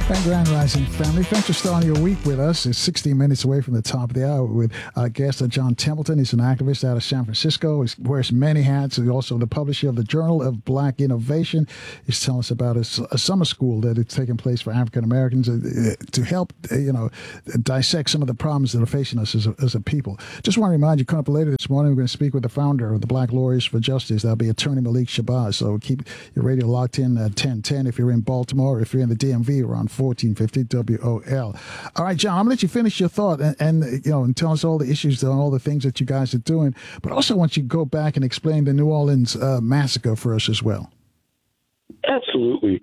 And Grand Rising family, thanks for starting your week with us. It's 16 minutes away from the top of the hour with our guest John Templeton. He's an activist out of San Francisco. He wears many hats. He's also the publisher of the Journal of Black Innovation. He's telling us about a summer school that is taking place for African Americans to help, dissect some of the problems that are facing us as a people. Just want to remind you, coming up later this morning, we're going to speak with the founder of the Black Lawyers for Justice. That'll be Attorney Malik Shabazz. So keep your radio locked in at 1010 if you're in Baltimore, or if you're in the DMV, around 1450 WOL. All right, John, I'm going to let you finish your thought and tell us all the issues and all the things that you guys are doing. But also I want you to go back and explain the New Orleans massacre for us as well. Absolutely.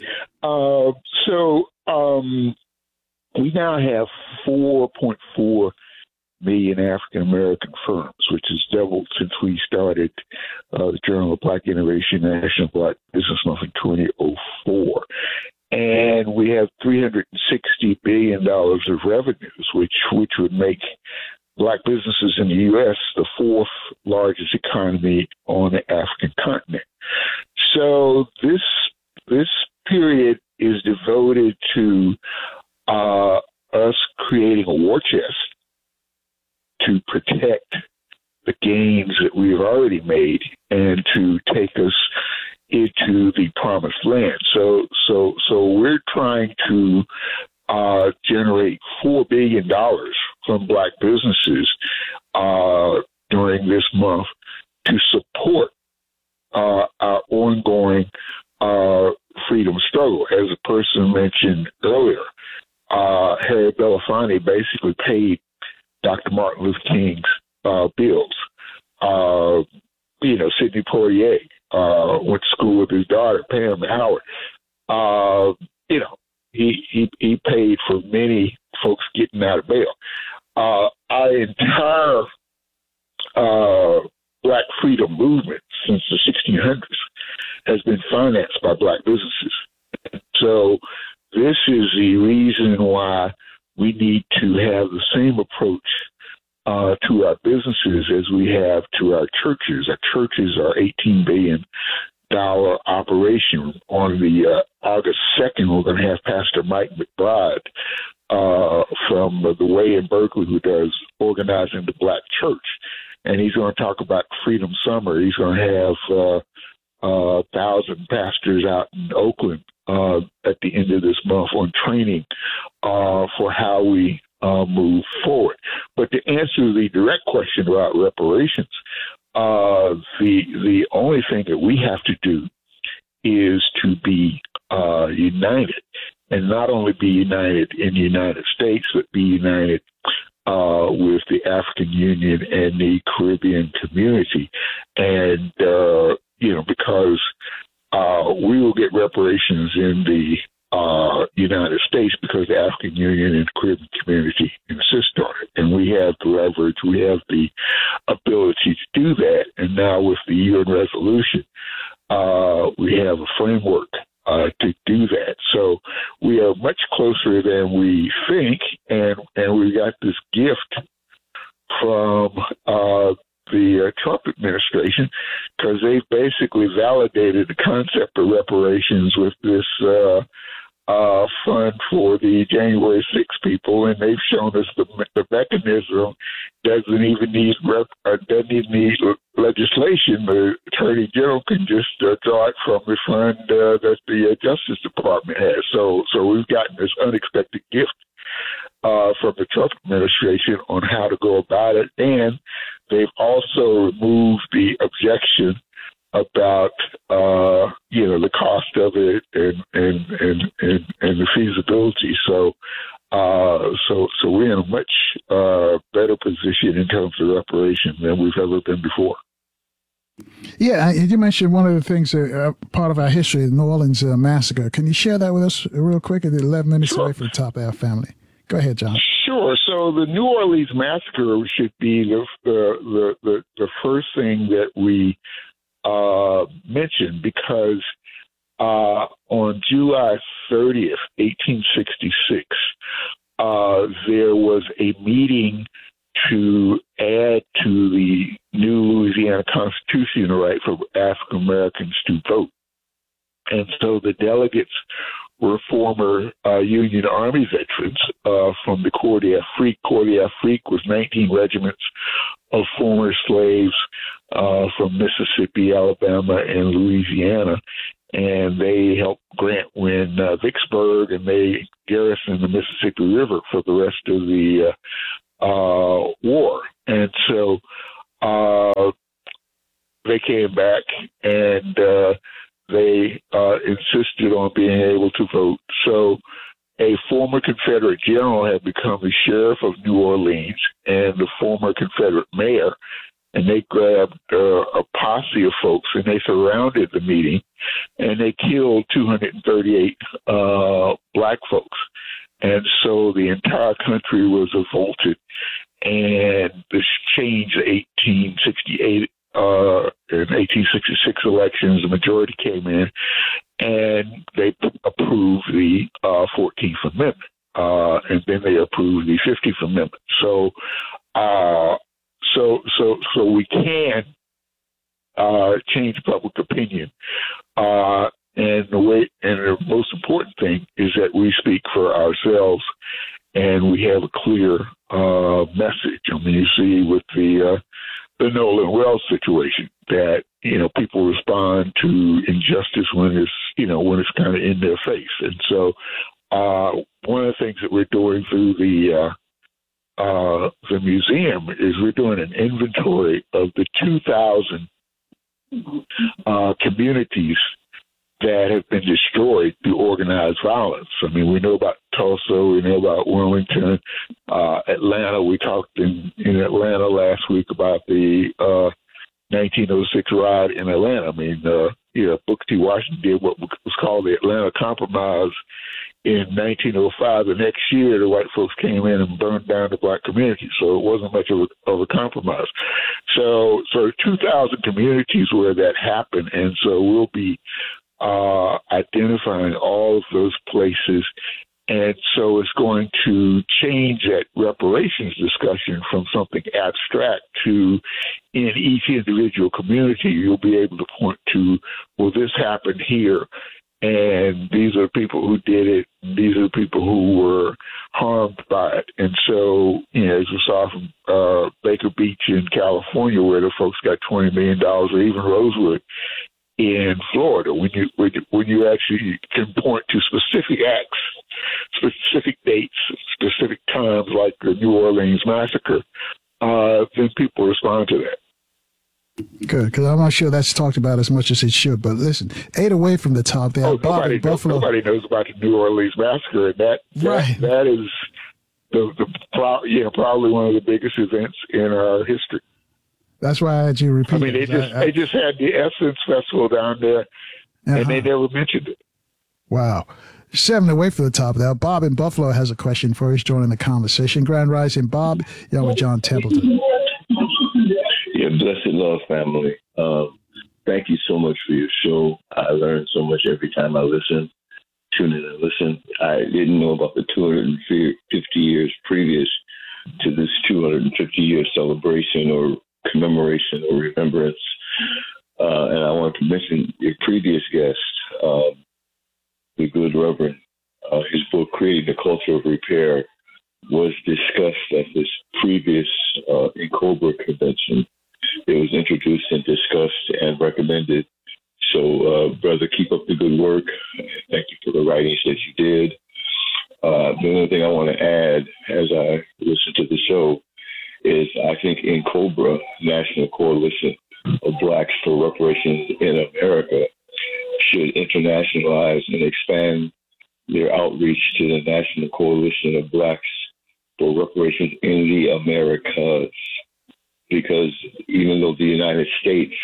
We now have 4.4 million African American firms, which has doubled since we started the Journal of Black Innovation, National Black Business Month in 2004. And we have $360 billion of revenues, which would make Black businesses in the U.S. the fourth largest economy on the African continent. So this period is devoted to us creating a war chest to protect the gains that we've already made and to take us into the promised land. So we're trying to generate $4 billion from Black businesses during this month to support our ongoing freedom struggle. As a person mentioned earlier, Harry Belafonte basically paid Dr. Martin Luther King's bills. Sidney Poitier went to school with his daughter, Pam Howard. He paid for many folks getting out of bail. Our entire Black freedom movement since the 1600s has been financed by Black businesses. So this is the reason why we need to have the same approach to our businesses as we have to our churches. Our churches are $18 billion operation. On the August 2nd, we're going to have Pastor Mike McBride from the Way in Berkeley, who does organizing the Black church. And he's going to talk about Freedom Summer. He's going to have 1,000 pastors out in Oakland at the end of this month on training for how we move forward. But to answer the direct question about reparations, the only thing that we have to do is to be united, and not only be united in the United States, but be united with the African Union and the Caribbean community. And, because we will get reparations in the United States because the African Union and the Caribbean community insist on it. And we have the leverage, we have the ability to do that. And now with the UN resolution, we have a framework to do that. So we are much closer than we think, and we got this gift from the Trump administration, because they've basically validated the concept of reparations with this fund for the January 6 people, and they've shown us the mechanism doesn't even need legislation. The Attorney General can just draw it from the fund that the Justice Department has. So we've gotten this unexpected gift from the Trump administration on how to go about it, and they've also removed the objection about the cost of it and the feasibility. So we're in a much better position in terms of reparation than we've ever been before. Yeah, you mentioned one of the things, part of our history, the New Orleans massacre. Can you share that with us real quick? At 11 minutes away from the top of our family. Go ahead, John. Sure. So the New Orleans massacre should be the first thing that we mention, because on July 30th, 1866, there was a meeting to add to the new Louisiana Constitution the right for African Americans to vote. And so the delegates were former Union Army veterans from the Corps d'Afrique. Corps d'Afrique was 19 regiments of former slaves from Mississippi, Alabama, and Louisiana. And they helped Grant win Vicksburg, and they garrisoned the Mississippi River for the rest of the war. And so they came back, and they insisted on being able to vote. So a former Confederate general had become the sheriff of New Orleans and the former Confederate mayor, and they grabbed a posse of folks, and they surrounded the meeting, and they killed 238 black folks. And so the entire country was revolted, and this changed the 1868 in 1866 elections. The majority came in, and they approved the 14th Amendment, and then they approved the 15th Amendment. So we can change public opinion, and the most important thing is that we speak for ourselves, and we have a clear message. I mean, you see with the Nolan Wells situation that, people respond to injustice when it's kind of in their face. And so one of the things that we're doing through the museum is we're doing an inventory of the 2,000 communities that have been destroyed through organized violence. I mean, we know about Tulsa, we know about Wilmington, Atlanta. We talked in Atlanta last week about the 1906 riot in Atlanta. I mean, Booker T. Washington did what was called the Atlanta Compromise in 1905. The next year, the white folks came in and burned down the black community, so it wasn't much of a compromise. So 2,000 communities where that happened, and so we'll be identifying all of those places. And so it's going to change that reparations discussion from something abstract to, in each individual community, you'll be able to point to, well, this happened here, and these are the people who did it, and these are the people who were harmed by it. And so, as we saw from Baker Beach in California, where the folks got $20 million, or even Rosewood in Florida, when you actually can point to specific acts, specific dates, specific times, like the New Orleans massacre, then people respond to that. Good, because I'm not sure that's talked about as much as it should. But listen, 8 away from the top there. Nobody knows about the New Orleans massacre, and that is probably one of the biggest events in our history. That's why I had you repeat. I mean, they just had the Essence Festival down there, and they never mentioned it. Wow. 7 away from the top there. Bob in Buffalo has a question for us, joining the conversation. Grand Rising, Bob. You're with John Templeton. Yeah, blessed love, family. Thank you so much for your show. I learn so much every time I tune in and listen. I didn't know about the 250 years previous to this 250-year celebration or commemoration or remembrance. And I want to mention your previous guest, the good Reverend. His book, Creating the Culture of Repair, was discussed at this previous NCOBRA convention. It was introduced and discussed and recommended. So, brother, keep up the good work. Thank you for the writings that you did. The only thing I want to add as I listen to the show is I think NCOBRA, National Coalition of Blacks for Reparations in America, should internationalize and expand their outreach to the National Coalition of Blacks for Reparations in the Americas. Because even though the United States,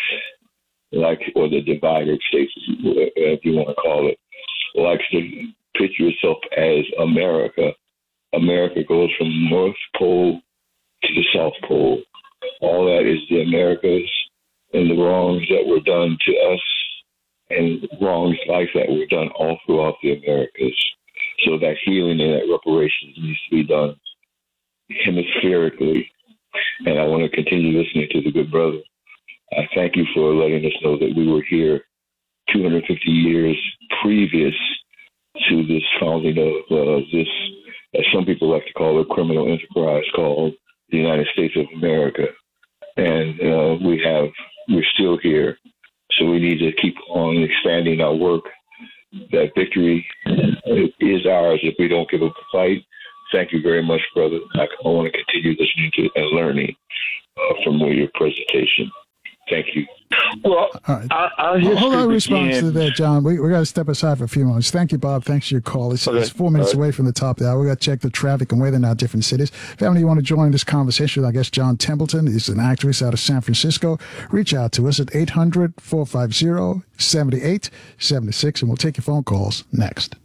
or the divided states, if you want to call it, likes to picture itself as America, America goes from the North Pole to the South Pole. All that is the Americas, and the wrongs that were done to us and wrongs like that were done all throughout the Americas. So that healing and that reparations needs to be done hemispherically. And I want to continue listening to the good brother. I thank you for letting us know that we were here 250 years previous to this founding of this, as some people like to call it, criminal enterprise called the United States of America. And we're still here. So we need to keep on expanding our work. That victory is ours if we don't give up the fight. Thank you very much, brother. I want to continue listening to and learning from your presentation. Thank you. Well, all right. Hold on, response to that, John. We got to step aside for a few moments. Thank you, Bob. Thanks for your call. It's 4 minutes away from the top of the hour. We got to check the traffic and weather in our different cities. Family, you want to join this conversation with our guest, John Templeton. He's an activist out of San Francisco. Reach out to us at 800-450-7876, and we'll take your phone calls next.